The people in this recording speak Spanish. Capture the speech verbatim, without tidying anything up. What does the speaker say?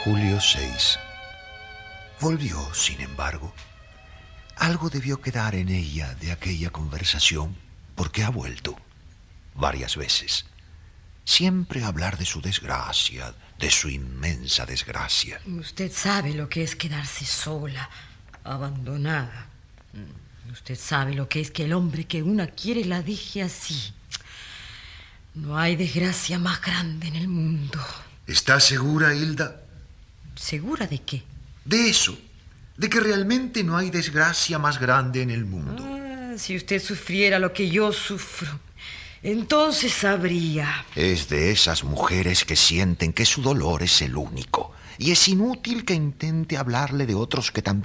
julio seis. Volvió, sin embargo. Algo debió quedar en ella de aquella conversación, porque ha vuelto varias veces. Siempre a hablar de su desgracia, de su inmensa desgracia. Usted sabe lo que es quedarse sola, abandonada. Usted sabe lo que es que el hombre que una quiere la deje así. No hay desgracia más grande en el mundo. ¿Está segura, Hilda? ¿Segura de qué? De eso, de que realmente no hay desgracia más grande en el mundo. Ah, si usted sufriera lo que yo sufro, entonces sabría. Es de esas mujeres que sienten que su dolor es el único, y es inútil que intente hablarle de otros que también